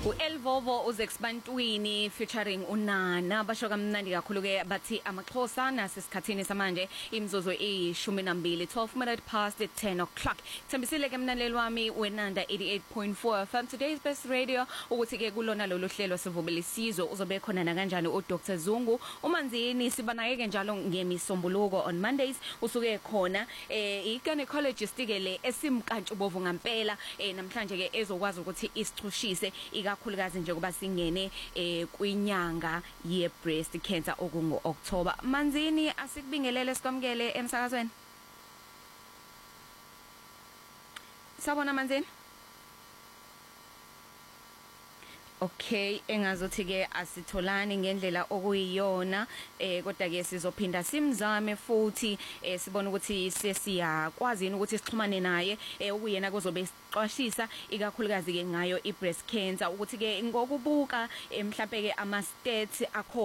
Elvovo uzexbantwini featuring uNana basho kamnandi kakhulu ke bathi amaXhosa nasesikhathini samanje imzuzu e12 12 past 10 o'clock. Thembisile ke mnaleli wami weNanda 88.4 FM today's best radio ukuthi ke kulona lolu hlelo sivubele isizwe uzobe khona na kanjani uDr Zungu uManzini sibanaye ke njalo ngemisombuluko on Mondays usuke khona i-gynecologist ke le esimkantshubovu ngampela namhlanje ke ezokwazi ukuthi isichushise ikakhulukazi nje kuba singene kwinyanga ye breast cancer okungo October. Manzini asikubingelele sikwamukele emsakazweni. Sabona Manzini. Okay, engazothi ke asitholani ngendlela okuyiyona kodwa ke sizophinda simzame futhi sibone ukuthi sesiyakwazi ukuthi sixhumane naye ukuyena kuzobe siqwashisa ikakhulukazi ke ngayo i breast cancer ukuthi ke ngokubuka mhlawumbe ke ama stats akho